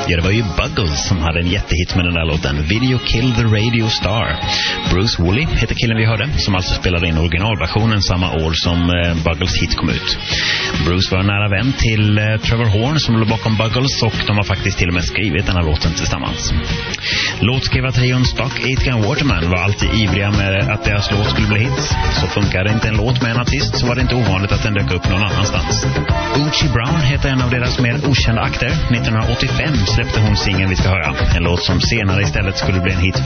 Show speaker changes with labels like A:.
A: Ja, det var ju Buggles som hade en jättehit med den där låten, Video Kill the Radio Star. Bruce Woolley heter killen vi hörde, som alltså spelade in originalversionen samma år som Buggles hit kom ut. Bruce var en nära vän till Trevor Horn som låg bakom Buggles, och de har faktiskt till och med skrivit den här låten tillsammans. Låtskrivartrion Stock Aitken Waterman var alltid ivriga med att deras låt skulle bli hit. Så funkade inte en låt med en artist, så var det inte ovanligt att den dök upp någon annanstans. Oochie Brown heter en av deras mer okända akter. 1985 släppte hon singeln vi ska höra. En låt som senare istället skulle bli en hit